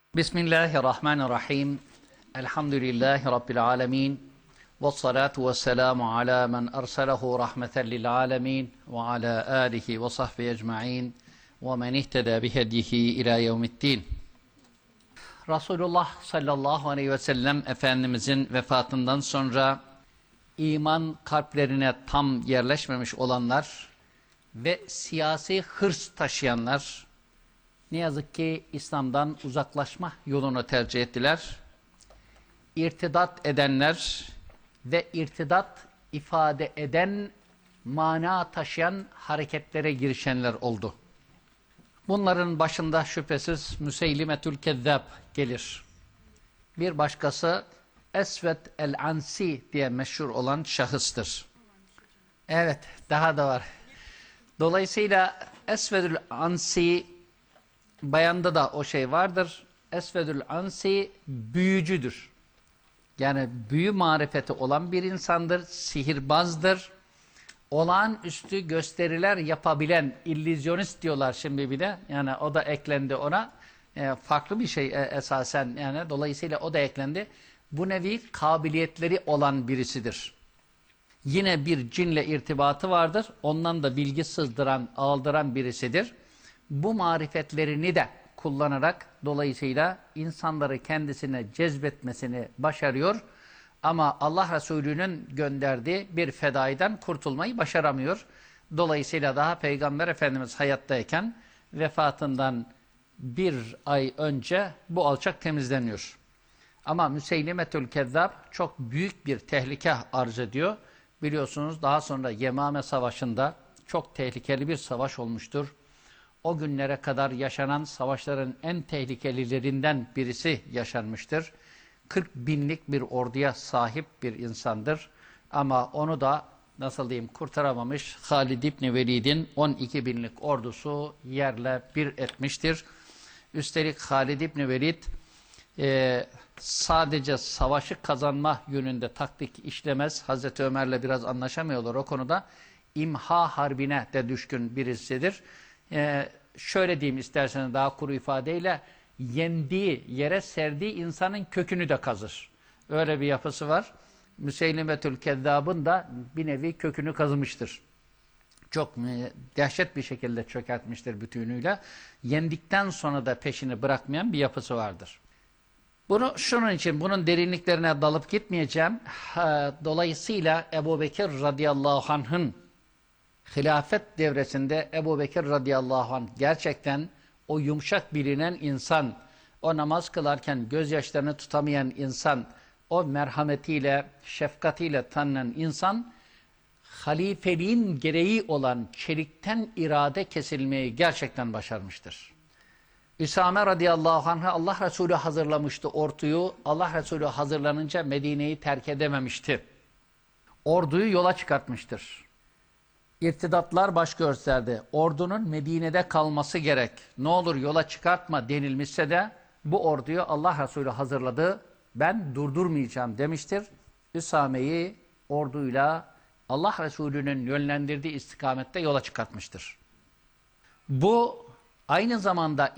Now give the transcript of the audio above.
Bismillahirrahmanirrahim. Elhamdülillahi Rabbil alemin. Vessalatu vesselamu ala men erselahu rahmeten lil alemin. Ve ala alihi ve sahbihi ecma'in. Ve men ihteda bihedihi ila yevmiddin. Resulullah sallallahu aleyhi ve sellem Efendimizin vefatından sonra iman kalplerine tam yerleşmemiş olanlar ve siyasi hırs taşıyanlar ne yazık ki İslam'dan uzaklaşma yolunu tercih ettiler. İrtidat edenler ve irtidat ifade eden, mana taşıyan hareketlere girişenler oldu. Bunların başında şüphesiz Müseylimetül Kezzab gelir. Bir başkası Esved el-Ansi diye meşhur olan şahıstır. Evet, daha da var. Dolayısıyla Esvedül Ansi, bayanda da o şey vardır. Esvedül Ansi büyücüdür. Yani büyü marifeti olan bir insandır, sihirbazdır. Olağanüstü gösteriler yapabilen, illüzyonist diyorlar şimdi bir de. Yani o da eklendi ona. Farklı bir şey esasen, yani dolayısıyla o da eklendi. Bu nevi kabiliyetleri olan birisidir. Yine bir cinle irtibatı vardır. Ondan da bilgi sızdıran, aldıran birisidir. Bu marifetlerini de kullanarak dolayısıyla insanları kendisine cezbetmesini başarıyor. Ama Allah Resulü'nün gönderdiği bir fedaiden kurtulmayı başaramıyor. Dolayısıyla daha Peygamber Efendimiz hayattayken vefatından bir ay önce bu alçak temizleniyor. Ama Müseylimetül Kezzab çok büyük bir tehlike arz ediyor. Biliyorsunuz daha sonra Yemame Savaşı'nda çok tehlikeli bir savaş olmuştur. O günlere kadar yaşanan savaşların en tehlikelilerinden birisi yaşanmıştır. 40 binlik bir orduya sahip bir insandır. Ama onu da nasıl diyeyim kurtaramamış Halid İbni Velid'in 12 binlik ordusu yerle bir etmiştir. Üstelik Halid İbni Velid sadece savaşı kazanma yönünde taktik işlemez. Hazreti Ömer'le biraz anlaşamıyorlar o konuda. İmha harbine de düşkün birisidir. Şöyle diyeyim isterseniz daha kuru ifadeyle, yendiği, yere serdiği insanın kökünü de kazır. Öyle bir yapısı var. Müseylimetül Kezzab'ın da bir nevi kökünü kazımıştır. Çok dehşet bir şekilde çökertmiştir bütünüyle. Yendikten sonra da peşini bırakmayan bir yapısı vardır. Şunun için bunun derinliklerine dalıp gitmeyeceğim. Dolayısıyla Ebu Bekir radıyallahu anh'ın hilafet devresinde Ebu Bekir radıyallahu anh gerçekten o yumuşak bilinen insan, o namaz kılarken gözyaşlarını tutamayan insan, o merhametiyle, şefkatiyle tanınan insan, halifeliğin gereği olan çelikten irade kesilmeyi gerçekten başarmıştır. Üsame radıyallahu anh'a Allah Resulü hazırlamıştı orduyu. Allah Resulü hazırlanınca Medine'yi terk edememişti. Orduyu yola çıkartmıştır. İrtidatlar baş gösterdi. Ordunun Medine'de kalması gerek. Ne olur yola çıkartma denilmişse de bu orduyu Allah Resulü hazırladı. Ben durdurmayacağım demiştir. Üsame'yi orduyla Allah Resulü'nün yönlendirdiği istikamette yola çıkartmıştır. Bu aynı zamanda